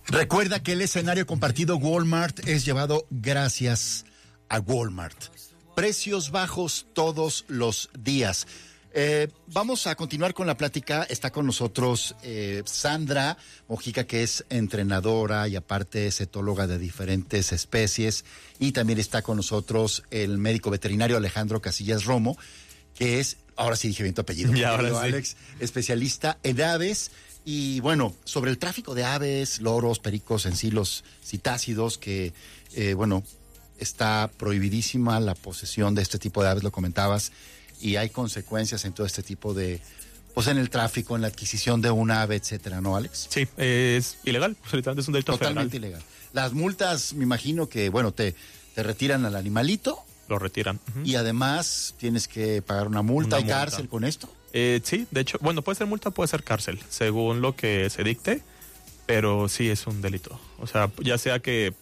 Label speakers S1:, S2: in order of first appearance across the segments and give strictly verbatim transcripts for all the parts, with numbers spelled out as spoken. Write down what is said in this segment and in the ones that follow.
S1: Recuerda que el escenario compartido Walmart es llevado gracias a Walmart. Precios bajos todos los días. Eh, vamos a continuar con la plática. Está con nosotros eh, Sandra Mojica, que es entrenadora y aparte es etóloga de diferentes especies. Y también está con nosotros el médico veterinario Alejandro Casillas Romo, que es, ahora sí dije bien tu apellido,
S2: y ahora sí.
S1: Alex, especialista en aves. Y bueno, sobre el tráfico de aves, loros, pericos, encilos, citácidos, que eh, bueno, está prohibidísima la posesión de este tipo de aves, lo comentabas. Y hay consecuencias en todo este tipo de, pues en el tráfico, en la adquisición de un ave, etcétera, ¿no, Alex?
S2: Sí, es ilegal, literalmente es un delito federal.
S1: Totalmente ilegal. Las multas, me imagino que, bueno, te, te retiran al animalito.
S2: Lo retiran. Uh-huh.
S1: Y además tienes que pagar una multa.
S2: Una
S1: ¿Hay
S2: multa.
S1: cárcel con esto?
S2: Eh, sí, de hecho, bueno, puede ser multa, puede ser cárcel, según lo que se dicte, pero sí es un delito. O sea, ya sea que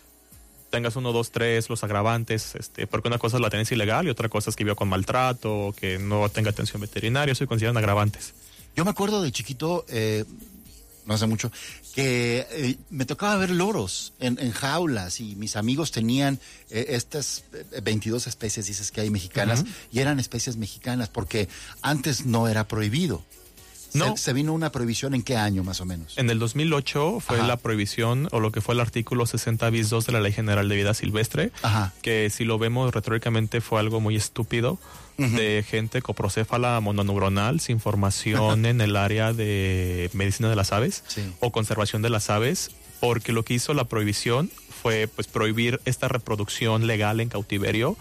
S2: tengas uno, dos, tres, los agravantes, este, porque una cosa es la tenencia ilegal y otra cosa es que viva con maltrato, que no tenga atención veterinaria, eso se consideran agravantes.
S1: Yo me acuerdo de chiquito, eh, no hace mucho, que eh, me tocaba ver loros en, en jaulas y mis amigos tenían eh, estas veintidós especies, dices que hay mexicanas, uh-huh. y eran especies mexicanas porque antes no era prohibido.
S2: No.
S1: ¿Se, ¿Se vino una prohibición en qué año más o menos?
S2: En el dos mil ocho fue Ajá. la prohibición o lo que fue el artículo sesenta bis dos de la Ley General de Vida Silvestre, Ajá. que si lo vemos retóricamente fue algo muy estúpido, uh-huh. de gente coprocéfala mononeuronal sin formación en el área de medicina de las aves
S1: sí.
S2: o conservación de las aves, porque lo que hizo la prohibición fue pues prohibir esta reproducción legal en cautiverio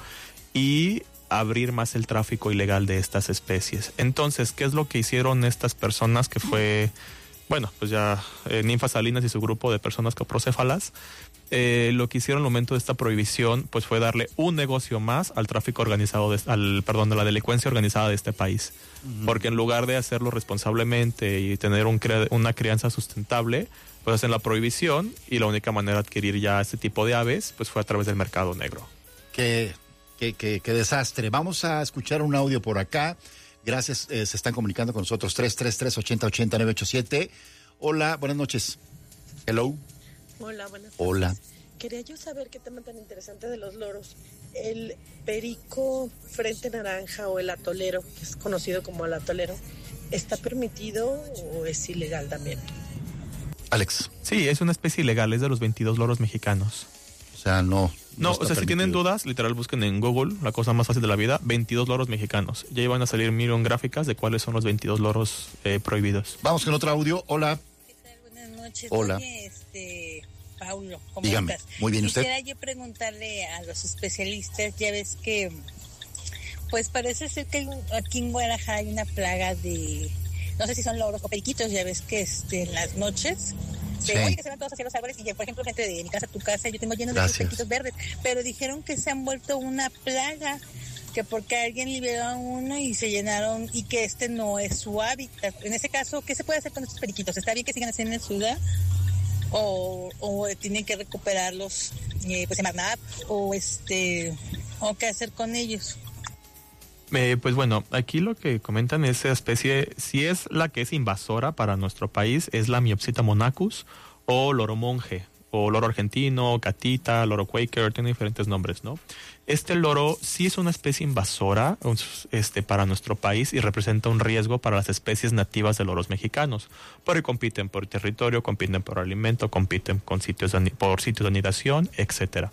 S2: y abrir más el tráfico ilegal de estas especies. Entonces, ¿qué es lo que hicieron estas personas que fue, bueno, pues ya eh, Ninfa Salinas y su grupo de personas coprocéfalas? Eh, lo que hicieron al momento de esta prohibición, pues fue darle un negocio más al tráfico organizado, de, al perdón, de la delincuencia organizada de este país. Uh-huh. Porque en lugar de hacerlo responsablemente y tener un cre- una crianza sustentable, pues hacen la prohibición y la única manera de adquirir ya este tipo de aves, pues fue a través del mercado negro.
S1: Que Qué, qué, qué desastre. Vamos a escuchar un audio por acá. Gracias, eh, se están comunicando con nosotros. tres tres tres, ocho cero ocho cero, nueve ocho siete. Hola, buenas noches. Hello.
S3: Hola, buenas noches.
S1: Hola.
S3: Quería yo saber qué tema tan interesante de los loros. El perico frente naranja o el atolero, que es conocido como el atolero, ¿está permitido o es ilegal también?
S1: Alex.
S2: Sí, es una especie ilegal, es de los veintidós loros mexicanos.
S1: O sea, no...
S2: No,
S1: no
S2: o sea,
S1: permitido.
S2: Si tienen dudas, literal busquen en Google, la cosa más fácil de la vida, veintidós loros mexicanos. Ya iban a salir mil gráficas de cuáles son los veintidós loros eh, prohibidos.
S1: Vamos con otro audio. Hola.
S4: ¿Qué tal? Buenas noches.
S1: Hola.
S4: Oye, este, Paulo, ¿cómo
S1: Dígame.
S4: estás?
S1: Muy bien, ¿usted?
S4: Quisiera yo preguntarle a los especialistas, ya ves que, pues parece ser que aquí en Guadalajara hay una plaga de, no sé si son loros o periquitos, ya ves que este, en las noches... Sí. Oye, que se van todos hacia los árboles y, por ejemplo, gente de mi casa, tu casa, yo tengo lleno de periquitos verdes, pero dijeron que se han vuelto una plaga, que porque alguien liberó a uno y se llenaron y que este no es su hábitat. En ese caso, ¿qué se puede hacer con estos periquitos? ¿Está bien que sigan haciendo en el ciudad? ¿O, o tienen que recuperarlos, eh, pues, en Marnat? ¿O este, o qué hacer con ellos?
S2: Eh, pues bueno, aquí lo que comentan es esa especie, si es la que es invasora para nuestro país, es la Miopsita monachus o loro monje, o loro argentino, catita, loro quaker, tiene diferentes nombres, ¿no? Este loro sí es una especie invasora este, para nuestro país y representa un riesgo para las especies nativas de loros mexicanos, porque compiten por territorio, compiten por alimento, compiten con sitios de, por sitios de anidación, etcétera.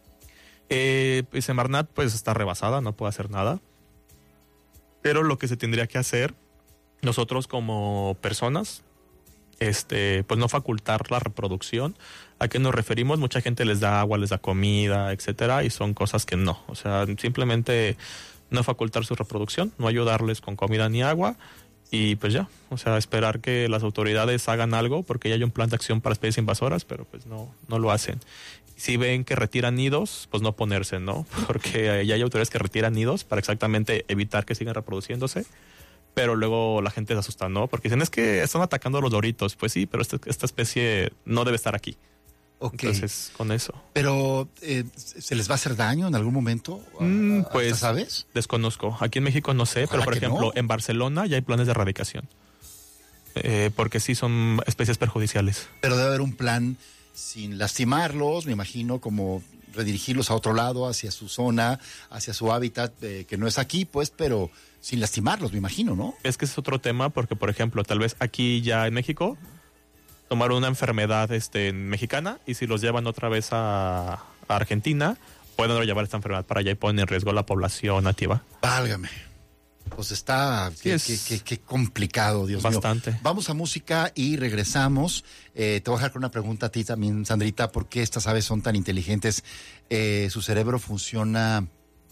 S2: Eh, pues Semarnat pues está rebasada, no puede hacer nada. Pero lo que se tendría que hacer, nosotros como personas, este, pues no facultar la reproducción. ¿A qué nos referimos? Mucha gente les da agua, les da comida, etcétera, y son cosas que no. O sea, simplemente no facultar su reproducción, no ayudarles con comida ni agua, y pues ya. O sea, esperar que las autoridades hagan algo, porque ya hay un plan de acción para especies invasoras, pero pues no, no lo hacen. Si ven que retiran nidos, pues no ponerse, ¿no? Porque ya hay autoridades que retiran nidos para exactamente evitar que sigan reproduciéndose, pero luego la gente se asusta, ¿no? Porque dicen, es que están atacando a los loritos. Pues sí, pero esta, esta especie no debe estar aquí.
S1: Ok.
S2: Entonces, con eso.
S1: Pero, eh, ¿se les va a hacer daño en algún momento?
S2: Mm, pues,
S1: ¿sabes?
S2: Desconozco. Aquí en México no sé,
S1: Ojalá
S2: pero por ejemplo,
S1: no.
S2: en Barcelona ya hay planes de erradicación. eh, porque sí son especies perjudiciales.
S1: Pero debe haber un plan sin lastimarlos, me imagino, como redirigirlos a otro lado, hacia su zona, hacia su hábitat, eh, que no es aquí, pues, pero sin lastimarlos, me imagino, ¿no?
S2: Es que es otro tema porque, por ejemplo, tal vez aquí ya en México tomaron una enfermedad este, mexicana y si los llevan otra vez a, a Argentina, pueden llevar esta enfermedad para allá y ponen en riesgo a la población nativa.
S1: Válgame. Pues está,
S2: Sí,
S1: qué,
S2: es
S1: qué, qué, qué complicado, Dios
S2: bastante.
S1: mío. Vamos a música y regresamos. Eh, te voy a dejar con una pregunta a ti también, Sandrita. ¿Por qué estas aves son tan inteligentes? Eh, ¿Su cerebro funciona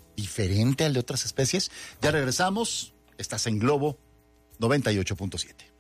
S1: diferente al de otras especies? Ya regresamos. Estás en Globo noventa y ocho punto siete.